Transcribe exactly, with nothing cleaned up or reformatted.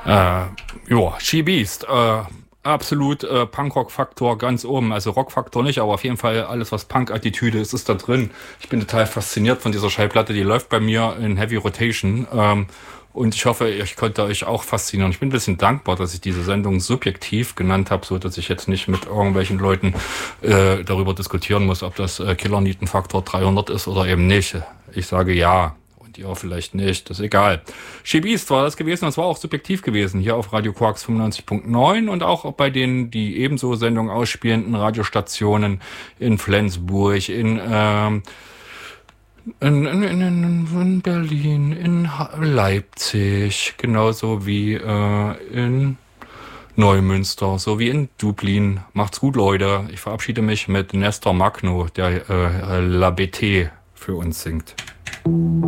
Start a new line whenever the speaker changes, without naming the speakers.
Ja, She Beast, äh, absolut äh, Punkrock-Faktor ganz oben. Also Rock-Faktor nicht, aber auf jeden Fall alles, was Punk-Attitüde ist, ist da drin. Ich bin total fasziniert von dieser Schallplatte. Die läuft bei mir in Heavy Rotation. Ähm, und ich hoffe, ich konnte euch auch faszinieren. Ich bin ein bisschen dankbar, dass ich diese Sendung subjektiv genannt habe, so dass ich jetzt nicht mit irgendwelchen Leuten äh, darüber diskutieren muss, ob das äh, Killer-Nieten-Faktor dreihundert ist oder eben nicht. Ich sage ja. Ja, vielleicht nicht, das ist egal. She Beast war das gewesen, das war auch subjektiv gewesen, hier auf Radio Quarks fünfundneunzig Punkt neun und auch bei den, die ebenso Sendungen ausspielenden Radiostationen in Flensburg, in, ähm, in, in, in, in Berlin, in Leipzig, genauso wie äh, in Neumünster, so wie in Dublin. Macht's gut, Leute. Ich verabschiede mich mit Nestor Magno, der äh, La B T für uns singt.